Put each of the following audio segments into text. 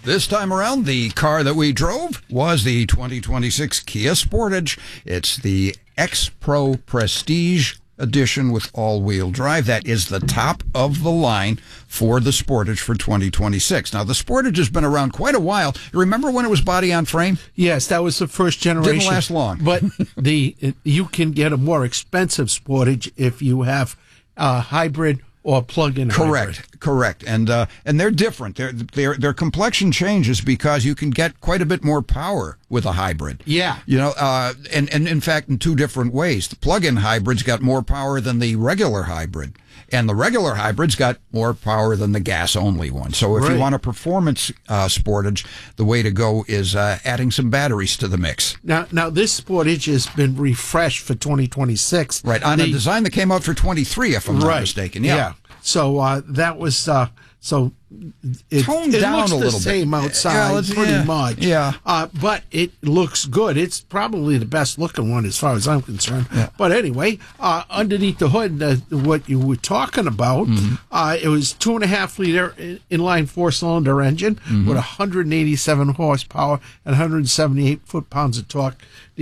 This time around, the car that we drove was the 2026 Kia Sportage. It's the X-Pro Prestige edition with all-wheel drive. That is the top of the line for the Sportage for 2026. Now, the Sportage has been around quite a while. You remember when it was body on frame? Yes, that was the first generation. Didn't last long. But you can get a more expensive Sportage if you have a hybrid or plug-in hybrid. Correct. And they're different. Their complexion changes because you can get quite a bit more power with a hybrid. Yeah. You know, and in fact, in two different ways. The plug-in hybrid's got more power than the regular hybrid. And the regular hybrid's got more power than the gas-only one. So if you want a performance Sportage, the way to go is adding some batteries to the mix. Now this Sportage has been refreshed for 2026. Right, on a design that came out for 23, if I'm not mistaken. Yeah. So that was so it toned down looks a little the same bit. outside, pretty much. Yeah. But it looks good. It's probably the best looking one as far as I'm concerned. Yeah. But anyway, underneath the hood, what you were talking about, it was 2.5 liter inline 4-cylinder engine with 187 horsepower and 178 foot-pounds of torque.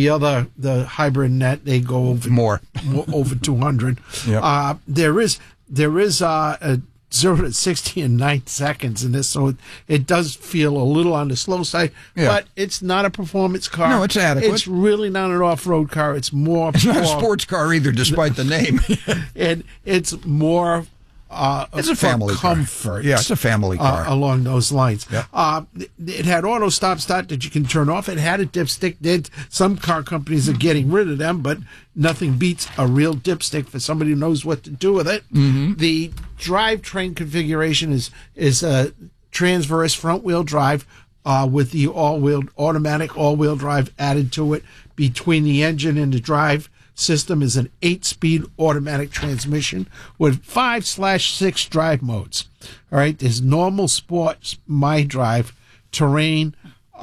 The hybrid net, they go over more over 200. Yep. There is a 0 to 60 in 9 seconds in this, so it does feel a little on the slow side, but it's not a performance car. No, it's adequate. It's really not an off-road car. It's more... It's not a sports car either, despite the name. And it's more... it's a family comfort. Car. Yeah, it's a family car. Along those lines. Yep. It had auto stop-start that you can turn off. It had a dipstick. Some car companies are getting rid of them, but nothing beats a real dipstick for somebody who knows what to do with it. The drivetrain configuration is a transverse front-wheel drive with the automatic all-wheel drive added to it. Between the engine and the drive system is an 8-speed automatic transmission with 5/6 drive modes. All right, there's normal, sports, my drive, terrain,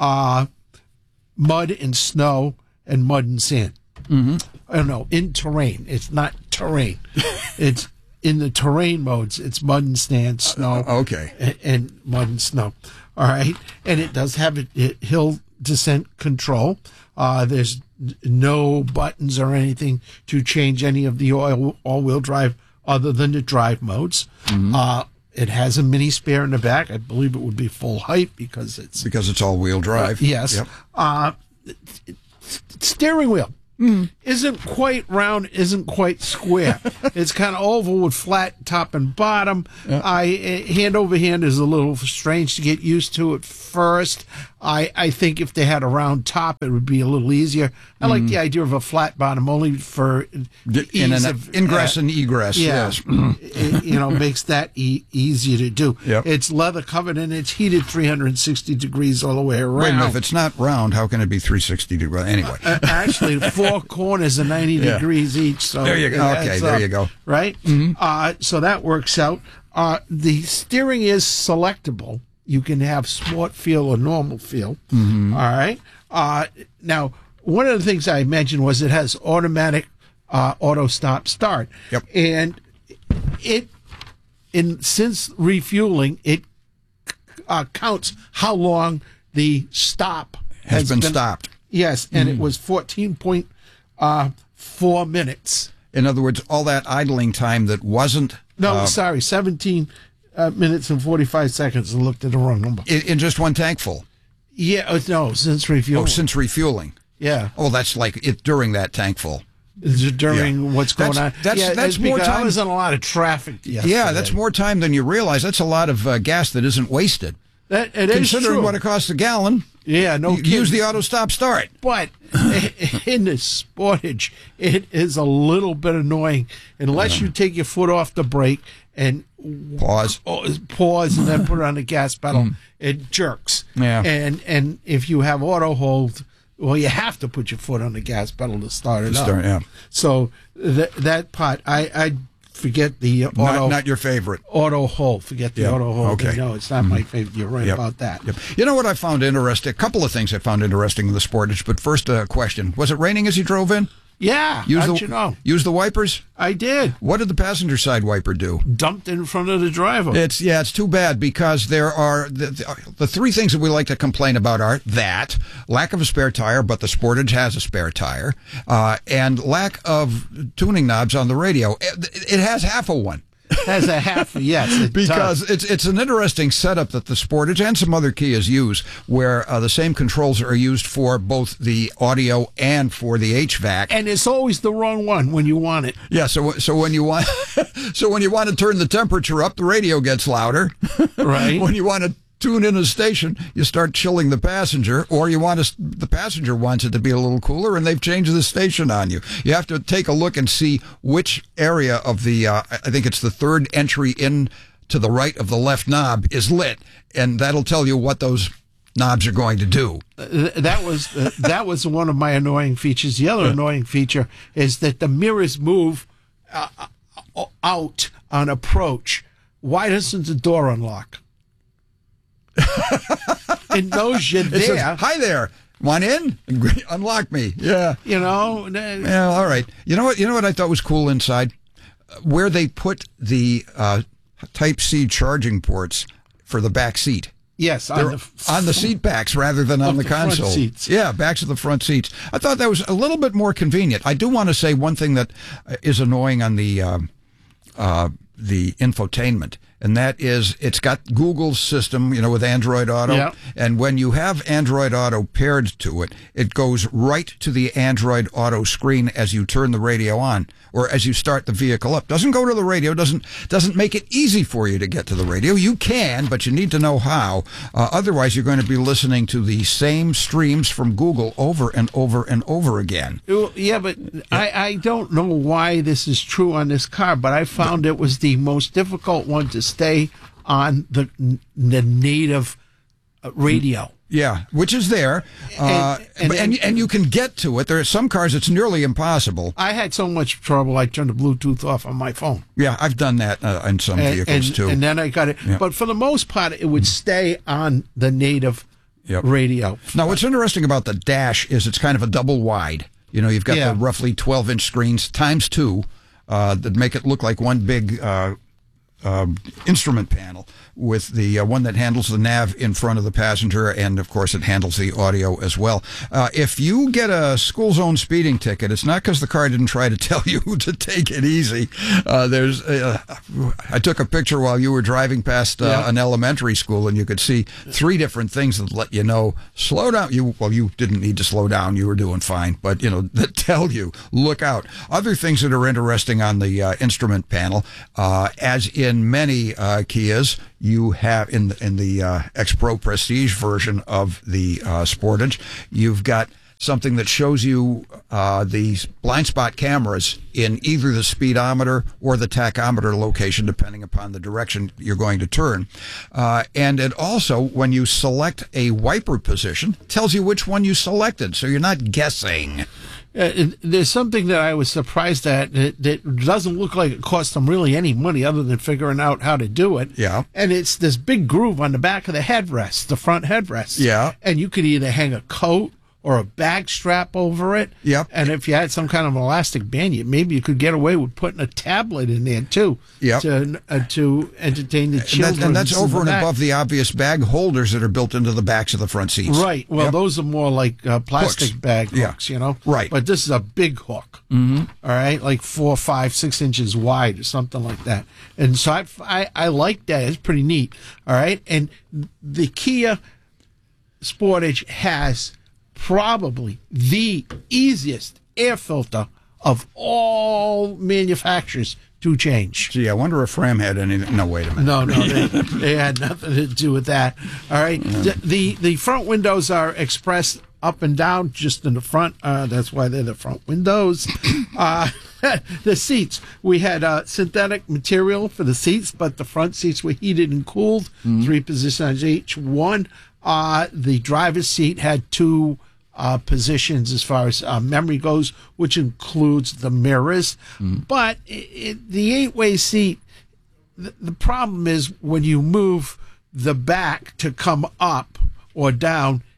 mud and snow, and mud and sand. I don't know, in terrain. It's not terrain. It's in the terrain modes. It's mud and sand, snow, and mud and snow. All right, and it does have a hill descent control. There's no buttons or anything to change any of the all-wheel drive other than the drive modes. It has a mini spare in the back. I believe it would be full height because it's all-wheel drive. Yes. Yep. Steering wheel isn't quite round, isn't quite square. It's kind of oval with flat top and bottom. Hand over hand is a little strange to get used to at first. I think if they had a round top, it would be a little easier. I like the idea of a flat bottom only for ease of ingress and egress. Yes, it makes that easier to do. Yep. It's leather covered and it's heated 360 degrees all the way around. Wait a minute, if it's not round, how can it be 360 degrees? Anyway, actually, 4 corners are 90 degrees each. So there you go. Okay, there you go. Right. So that works out. The steering is selectable. You can have sport feel or normal feel. All right. Now, one of the things I mentioned was it has automatic auto stop start. Yep. And since refueling, it counts how long the stop has been stopped. Yes, and it was 14.4 minutes. In other words, all that idling time that wasn't... 17 minutes and 45 seconds. I looked at the wrong number. In just one tank full? Yeah, no, since refueling. Oh, since refueling. Yeah. Oh, that's like it during that tank full. During what's going on. That's more time. I was on a lot of traffic yesterday. Yeah, that's more time than you realize. That's a lot of gas that isn't wasted. Considering what it costs a gallon. Yeah, no kidding. Use the auto stop start. But in the Sportage, it is a little bit annoying unless you take your foot off the brake and pause and then put it on the gas pedal. It jerks. Yeah. And if you have auto hold, well, you have to put your foot on the gas pedal to start it up. Yeah. So that part, I forget the auto. Not your favorite. Auto hold. Forget the auto hold. Okay. No, it's not my favorite. You're right about that. Yep. You know what I found interesting? A couple of things I found interesting in the Sportage, but first a question. Was it raining as you drove in? Yeah, how'd you know? Use the wipers? I did. What did the passenger side wiper do? Dumped in front of the driver. It's too bad, because there are the three things that we like to complain about are that lack of a spare tire, but the Sportage has a spare tire, and lack of tuning knobs on the radio. It has half of one. Has a half, yes. Because it's an interesting setup that the Sportage and some other Kias use, where the same controls are used for both the audio and for the HVAC. And it's always the wrong one when you want it. Yeah, so when you want when you want to turn the temperature up, the radio gets louder. Right. When you want to tune in a station, you start chilling the passenger, or the passenger wants it to be a little cooler, and they've changed the station on you. You have to take a look and see which area of the, I think it's the third entry in to the right of the left knob is lit, and that'll tell you what those knobs are going to do. That was one of my annoying features. The other annoying feature is that the mirrors move out on approach. Why doesn't the door unlock? It knows you're there. It says, "Hi there, want in? Unlock me." Yeah, Yeah, all right. You know what I thought was cool inside, where they put the Type-C charging ports for the back seat. Yes, on the seat backs rather than on the console. Front seats. Yeah, backs of the front seats. I thought that was a little bit more convenient. I do want to say one thing that is annoying on the infotainment, and that is it's got Google's system, with Android Auto. Yeah. And when you have Android Auto paired to it, it goes right to the Android Auto screen as you turn the radio on or as you start the vehicle up. Doesn't go to the radio, doesn't make it easy for you to get to the radio. You can, but you need to know how. Otherwise, you're going to be listening to the same streams from Google over and over and over again. Yeah, but I don't know why this is true on this car, but I found it was the most difficult one to stay on the native radio. Yeah, which is there, and you can get to it. There are some cars it's nearly impossible. I had so much trouble I turned the Bluetooth off on my phone. Yeah, I've done that in some vehicles too. And then I got it, but for the most part, it would stay on the native radio. Now, what's interesting about the dash is it's kind of a double wide. You've got the roughly 12-inch screens times two that make it look like one big instrument panel, with the one that handles the nav in front of the passenger, and of course it handles the audio as well. If you get a school zone speeding ticket, it's not because the car didn't try to tell you to take it easy. I took a picture while you were driving past an elementary school, and you could see three different things that let you know, slow down. You didn't need to slow down, you were doing fine, but that tell you, look out. Other things that are interesting on the instrument panel, as in many Kias, you have in the X-Pro Prestige version of the Sportage, you've got something that shows you the blind spot cameras in either the speedometer or the tachometer location, depending upon the direction you're going to turn. And it also, when you select a wiper position, tells you which one you selected, so you're not guessing. There's something that I was surprised at that doesn't look like it cost them really any money other than figuring out how to do it. Yeah. And it's this big groove on the back of the headrest, the front headrest. Yeah. And you could either hang a coat or a bag strap over it. Yep. And if you had some kind of elastic band, maybe you could get away with putting a tablet in there too. Yep. To entertain the children. And that's over and above the obvious bag holders that are built into the backs of the front seats. Right. Well, those are more like plastic hooks. bag hooks, Right. But this is a big hook. Mm-hmm. All right, like 4, 5, 6 inches wide or something like that. And so I like that. It's pretty neat. All right. And the Kia Sportage has probably the easiest air filter of all manufacturers to change. Gee, I wonder if Ram had anything. No, wait a minute. No, they had nothing to do with that. All right. Yeah. The front windows are expressed up and down, just in the front. That's why they're the front windows. The seats, we had synthetic material for the seats, but the front seats were heated and cooled, 3 positions each one. The driver's seat had 2 positions as far as memory goes, which includes the mirrors. But the 8-way seat, the problem is when you move the back to come up or down,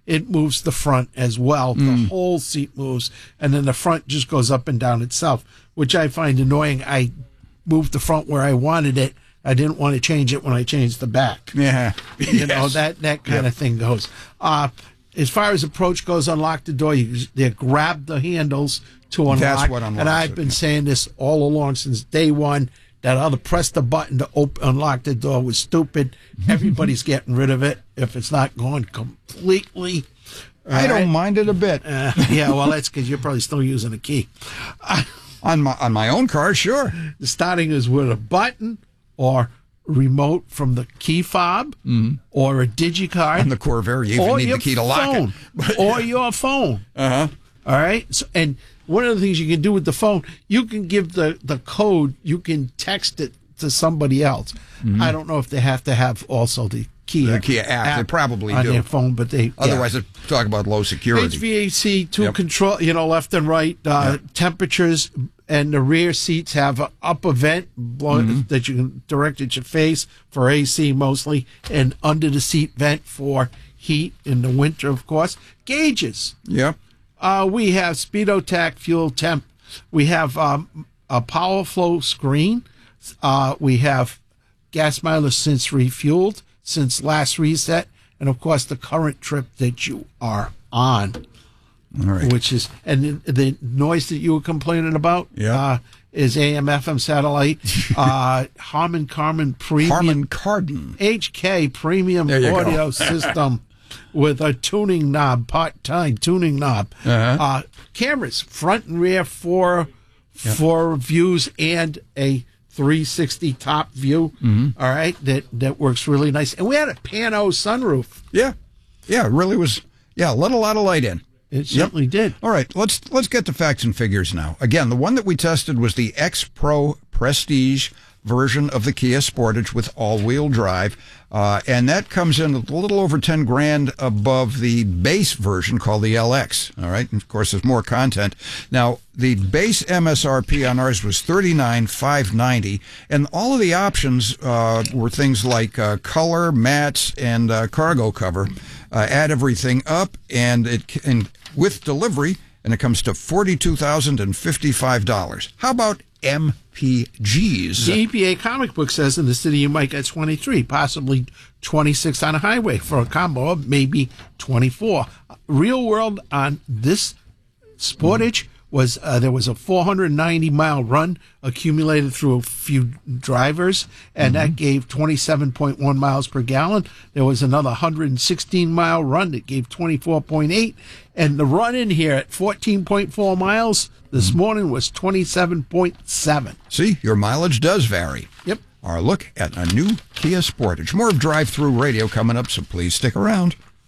it moves the front as well. The whole seat moves, and then the front just goes up and down itself, which I find annoying. I moved the front where I wanted it. I didn't want to change it when I changed the back. Yeah. You know, that kind of thing goes. As far as approach goes, unlock the door. You grab the handles to unlock. That's what unlocks and I've been saying this all along since day one, that other press the button to unlock the door was stupid. Everybody's getting rid of it if it's not going completely. I don't mind it a bit. Yeah, well, that's because you're probably still using a key. On my own car, sure. The starting is with a button or remote from the key fob or a digicard. On the Corvair, you even need the key to lock it. Or your phone. All right? So, and one of the things you can do with the phone, you can give the code, you can text it to somebody else. I don't know if they have to have also the Kia app. They probably on do. their phone, but they otherwise they talk about low security. HVAC to control, left and right temperatures, and the rear seats have an upper vent that you can direct at your face for AC mostly, and under the seat vent for heat in the winter, of course. Gauges. Yep. We have Speedotac fuel temp. We have a power flow screen. We have gas mileage since refueled, since last reset, and of course the current trip that you are on. All right. Which is, and the noise that you were complaining about is AM/FM satellite, Harman Kardon Premium HK Premium Audio System with a tuning knob, part-time tuning knob. Cameras, front and rear, four views, and a 360 top view. All right, that works really nice. And we had a Pano sunroof. Yeah, it really was. Yeah, let a lot of light in. It certainly did. All right, let's get to facts and figures now. Again, the one that we tested was the X Pro Prestige version of the Kia Sportage with all-wheel drive, and that comes in a little over 10 grand above the base version called the LX. All right, and of course, there's more content. Now, the base MSRP on ours was $39,590, and all of the options were things like color, mats, and cargo cover. Add everything up, and with delivery, and it comes to $42,055. How about MPGs? The EPA comic book says in the city you might get 23, possibly 26 on a highway for a combo of maybe 24. Real world on this Sportage was there was a 490-mile run accumulated through a few drivers, and that gave 27.1 miles per gallon. There was another 116-mile run that gave 24.8, and the run in here at 14.4 miles this morning was 27.7. See, your mileage does vary. Yep. Our look at a new Kia Sportage. More of Drive Through Radio coming up, so please stick around.